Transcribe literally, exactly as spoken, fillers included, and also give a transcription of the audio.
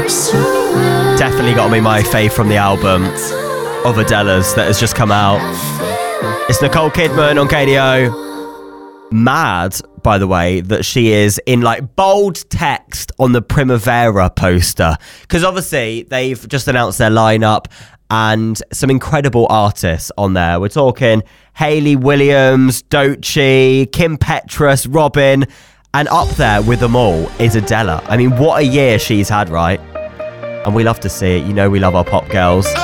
Definitely got to be my fave from the album of Adele's that has just come out. It's Nicole Kidman on K D O. Mad, by the way, that she is in like bold text on the Primavera poster. Because obviously they've just announced their lineup and some incredible artists on there. We're talking Hayley Williams, Doechii, Kim Petras, Robin, and up there with them all is Adele. I mean, what a year she's had, right? And we love to see it. You know we love our pop girls.